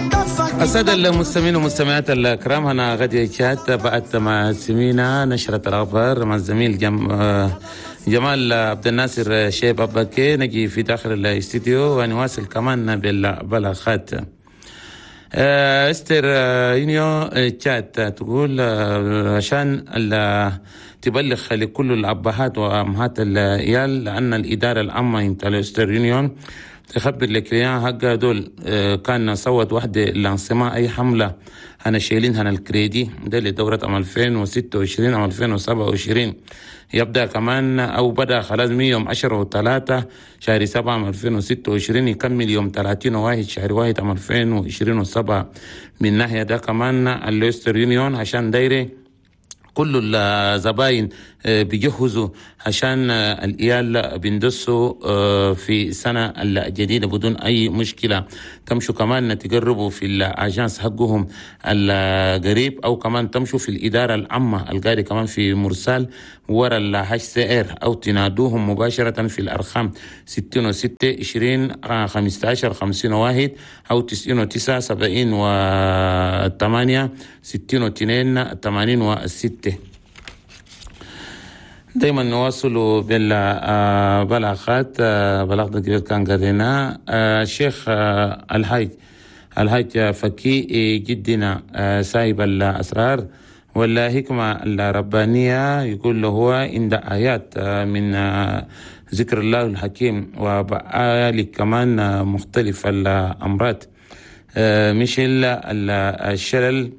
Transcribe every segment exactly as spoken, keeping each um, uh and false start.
السادة المستمعين والمستمعات الكرام، أنا غادي شات بعد مع سمينا نشرة الأخبار مع الزميل جم... جمال عبد الناصر شيب أباكي. نجي في داخل الاستديو ونواصل كمان بالبلاغات. استر يونيو تشات تقول عشان تبلغ لكل الأبهات وأمهات العيال لأن الإدارة العامة يمتلك استر يونيون تخبر الكليان حق دول كان صوت وحدة لانصماء أي حملة هنا شايلين هنا الكريدي ده لدورة عام ألفين وستة وعشرين عام ألفين وسبعة وعشرين يبدأ كمان أو بدأ خلاص من يوم عشرة وثلاثة شهر سبعة عام ألفين وستة وعشرين يكمل يوم ثلاثين وواحد شهر واحد عام ألفين وعشرين وسبعة. من ناحية ده كمان الويستر يونيون عشان دايري كل الزباين بيجهزوا عشان الإيال بندسوا في السنة الجديدة بدون أي مشكلة. تمشوا كمان تقربوا في الأجانس حقهم القريب أو كمان تمشوا في الإدارة العامة القاري كمان في مرسال ورا الهاش سائر أو تنادوهم مباشرة في الأرقام ستين وستة عشرين خمسة عشر خمسين وواحد أو تسعين وتسعة سبعين وثمانية ستين واثنين ثمانين وستة. دايما نواصل بالبلاغات. بلاغ قبل كان قرينا الشيخ الحاج الحاج فكي جدنا سايب الأسرار والحكمة الربانية يقول له هو عند آيات من ذكر الله الحكيم وبآيات كمان مختلف الأمراض مش إلا الشلل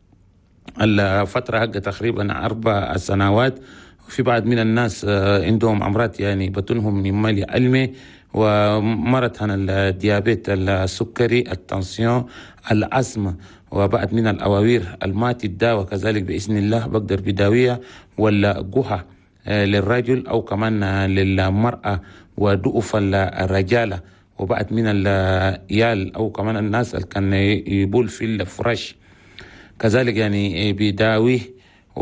الفترة حق تقريبا أربع سنوات. وفي بعض من الناس عندهم أمراض يعني بطنهم من مالي علمي ومرض هنا الديابيت السكري التنسيون الأسمة وبعض من الأواوير المات الدواء كذلك بإذن الله بقدر بداوية ولا جهة للرجل أو كمان للمرأة ودؤف الرجالة وبعض من العيال أو كمان الناس اللي كان يبول في الفرش كذلك يعني بداويه.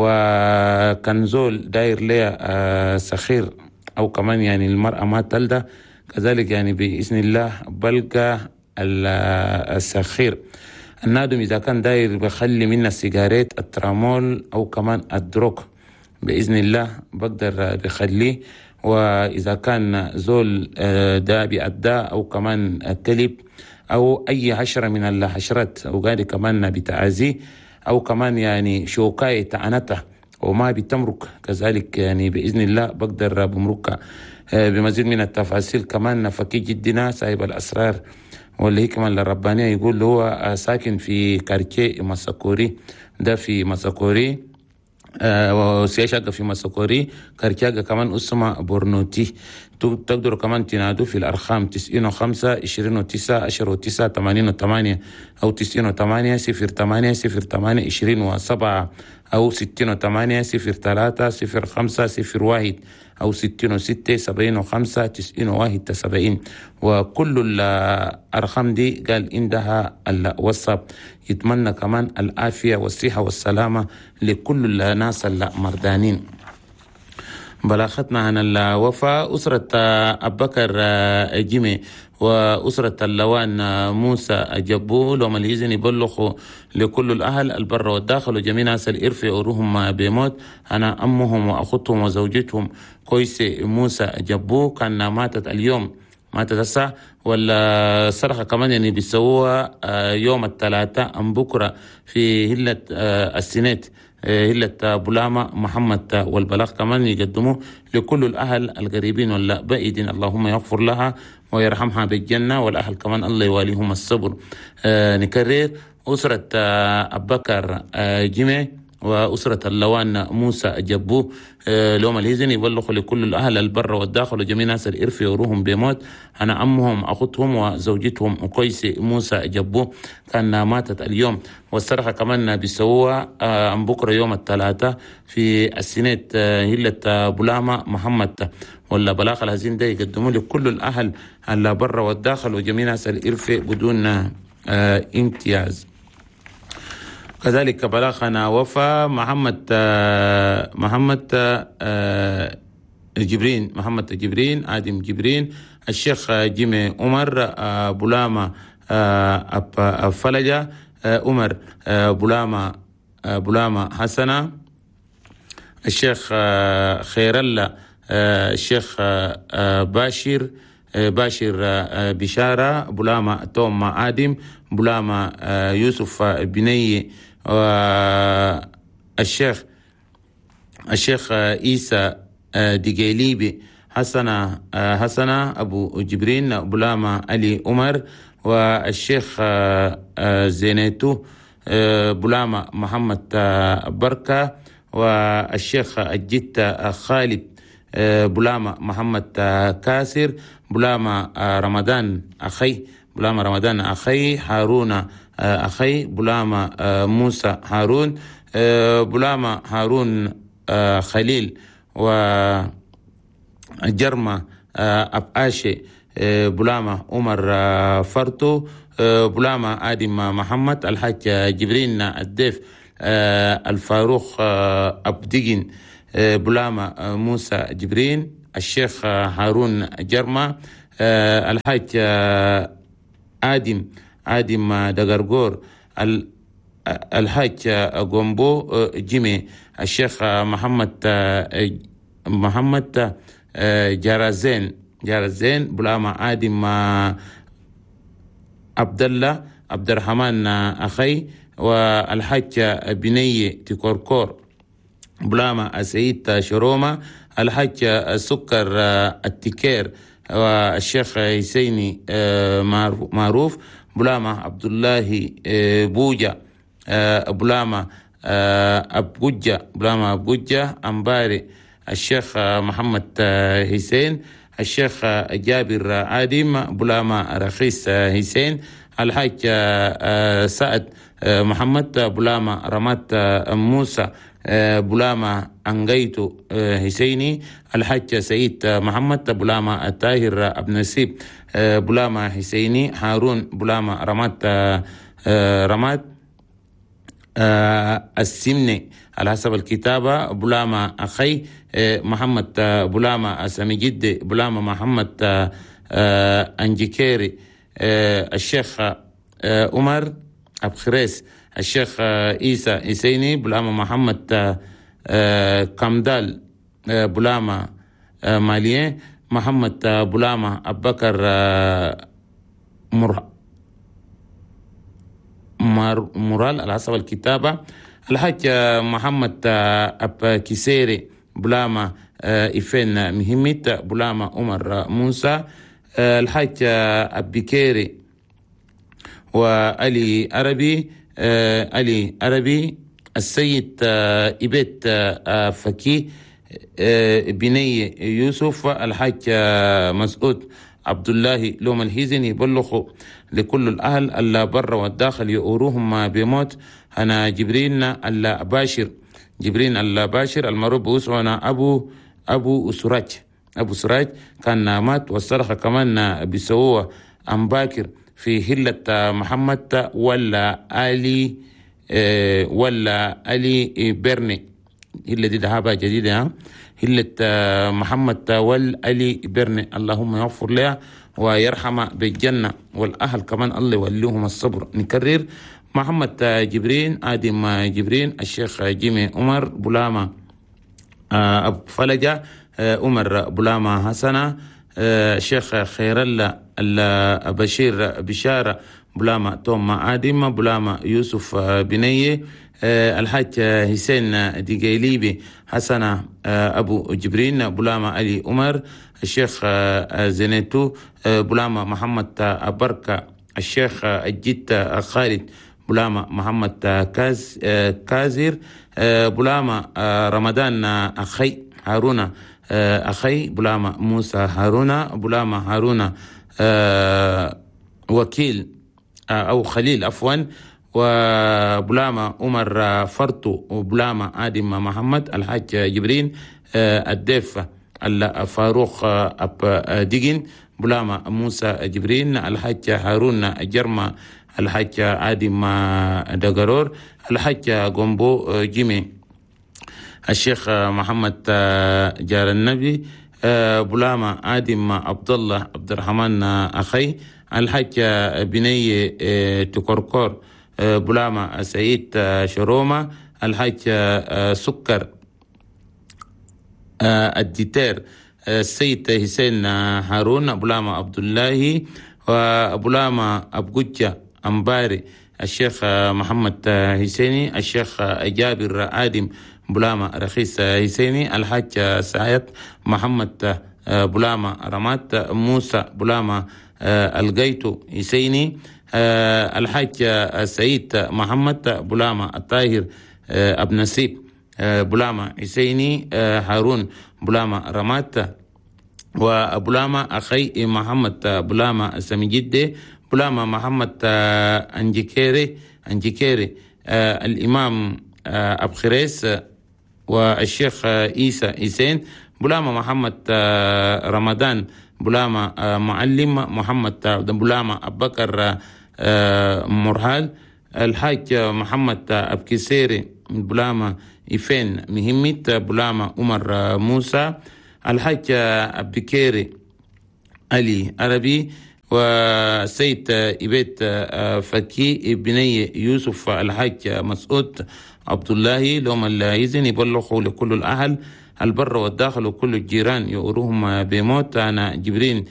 وكان زول داير ليه سخير أو كمان يعني المرأة ما تلده كذلك يعني بإذن الله بلقى السخير. النادم إذا كان داير بخلي من السيجارات الترامول أو كمان الدروك بإذن الله بقدر بخليه. وإذا كان زول دا بأداء أو كمان الكلب أو أي حشرة من الحشرات أو قال كمان بتعازيه أو كمان يعني شوكاية تعنته وما بتمرك كذلك يعني بإذن الله بقدر بمركها. بمزيد من التفاصيل كمان فكي جدنا سايب الأسرار واللي هي كمان الربانية يقول هو ساكن في كاركي مساكوري ده في مساكوري آه وسياشاقة في مساكوري كاركياقة كمان اسمها بورنوتي. تقدروا كمان تنادوا في الأرقام تسعين وخمسة عشرين وتسعة عشر وتسعة ثمانين وثمانية أو تسعين وثمانية صفر ثمانية صفر ثمانية عشرين وسبعة أو ستين وثمانية صفر ثلاثة صفر خمسة صفر واحد أو ستين وستة سبعين وخمسة تسعين وواحد سبعين. وكل الأرقام دي قال عندها الواتساب. يتمنى كمان العافية والصحة والسلامة لكل الناس المردانين. بلاغتنا عن الوفاة أسرة أبو بكر جيمي وأسرة اللوان موسى جبول ومليزن يبلغوا لكل الأهل البر والداخل وجميع ناس الإرف يوروهم بموت أنا أمهم وأخوتهم وزوجتهم كويسة موسى جبو كان ماتت اليوم ماتت الساعة ولا صرخة كمان يعني بيسووها يوم الثلاثاء أم بكرة في هلة السنات هلة بولامة محمد. والبلاغ كمان يقدموه لكل الأهل القريبين ولا بعيدين اللهم يغفر لها ويرحمها بالجنة والأهل كمان الله يواليهم الصبر. آه نكرر أسرة آه أبو بكر آه جيمي وأسرة اللوان موسى جبو آه لوم الهزن يبلغوا لكل الأهل البر والداخل وجميع ناس الإرف يوروهم بموت أنا أمهم أخوتهم وزوجتهم كويسة موسى جبو كان ماتت اليوم. والصرخة كمان بيسووها آه أم بكرة يوم الثلاثاء في السنات آه هلة بولامة محمد. ولا بلاغ الهزين ده يقدموا لكل الأهل البر والداخل وجميع ناس الإرف بدون آه امتياز. كذلك بلاغنا وفى محمد آه محمد آه جبرين محمد جبرين آدم جبرين الشيخ جيمي عمر آه بولامة أب فلجة عمر بلامة بلامة حسنة الشيخ خير الله الشيخ باشر باشر بشارة بلامة توم آدم بلامة يوسف بني الشيخ الشيخ عيسى دقيليبي حسنة حسنة أبو جبرين بلامة علي عمر والشيخ زينيتو بلامة محمد بركة والشيخ الجت خالد بلامة محمد كاسر بلامة رمضان أخي بلامة رمضان أخي هارون أخي بلامة موسى هارون بلامة هارون خليل وجرمة أباشي بلامة عمر فرتو بلامة آدم محمد الحاج جبرين الديف الفاروق أبدجن بلامة موسى جبرين الشيخ هارون جرمة الحاج آدم آدم دغرغور الحاج غومبو جيمي الشيخ محمد محمد جرازين جرازين بلامة آدم عبد الله عبد الرحمن أخي والحاج بني تكوركور بلامة سيد شرومة الحاج سكر التكير والشيخ حسيني معروف بلامة عبد الله بوجا بلامة أبوجا بلامة أبوجا أمباري الشيخ محمد حسين الشيخ جابر آدم بلامة رخيص حسين الحاج سعد محمد بلامة رمات موسى بلامة أنجيتو حسيني الحاج سيد محمد بلامة الطاهر ابن نسيب بلامة حسيني هارون بلامة رمات رمات السمني على حسب الكتابة بلامة أخي محمد بلامة سامي جدي بلامة محمد أنجيكيري الشيخ عمر أبخريس الشيخ عيسى إسيني بلامة محمد كمدال بلامة ماليين محمد بلامة أبكر مرال على حسب الكتابة الحاج محمد أب كيسيري بلامة إفين مهمت بلامة عمر موسى الحاج أبكيري وعلي عربي علي عربي السيد إبت فكي بني يوسف الحاج مسعود عبد الله لوم الهيزن يبلغ لكل الأهل ألا بر والداخل يؤروهم بموت أنا جبرين ألا باشر جبرين ألا باشر المعروف بأسرنا أبو أبو سراج أبو سراج كان مات والصرخة كمان بسووه أم باكر في هلة محمد ولا علي ولا علي بيرني هلة دي دهابة جديدة هلة محمد والعلي بيرني اللهم يغفر لها ويرحم بالجنة والأهل كمان الله يوليهم الصبر. نكرر محمد جبرين آدم جبرين الشيخ جيمي عمر بلامة أبو فلجة عمر بلامة حسنة الشيخ خير الله البشير بشارة بلامة توم آدم بلامة يوسف بني الحاج حسين دقيليبي حسنة أبو جبرين بلامة علي عمر الشيخ زينيتو بلامة محمد بركة الشيخ الجت خالد بلامة محمد كاز كازر بلامة رمضان أخي هارون أخي بلامة موسى هارون بلامة هارون وكيل أو خليل عفوا وبلامة عمر فرتو وبلامة آدم محمد الحاج جبرين الديف الفاروق أب ديجن بلامة موسى جبرين الحاج هارون جرمة الحاج آدم دغرور الحاج غومبو جيمي الشيخ محمد جار النبي بلامة آدم عبد الله عبد الرحمن أخي الحاج بني تكركر بلامة سعيد شرومة، الحاج سكر الديتير السيد حسين هارون، بلامة عبد الله، وبلامة أبجوجة أمباري الشيخ محمد حسيني، الشيخ جابر آدم بلامة رخيص حسيني، الحاج سعيد محمد بلامة رمات، موسى بلامة القيتو حسيني، الحاج سعيد محمد بلامة الطاهر ابن نسيب بلامة حسيني، هارون بلامة رمات، وبلامة أخي محمد بلامة سميجدة، بلامة محمد أنجكيري أنجكيري الإمام أبخريس، والشيخ عيسى حسين، بلامة محمد رمضان بلامة معلم، محمد بلامة أبو بكر مرحال، الحاج محمد أبكسيري بلامة إفين مهمت، بلامة عمر موسى، الحاج أبكيري علي عربي، وسيد إبيت فكي بني يوسف، الحاج مسعود عبد الله، لهم الإذن يبلغوا لكل الأهل البر والداخل وكل الجيران يؤروهم بموت. أنا جبرين